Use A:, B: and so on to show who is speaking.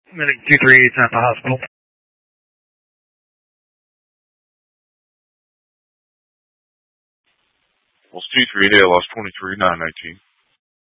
A: Medic 238 at the hospital.
B: Well, it's 238, I lost 23, 919.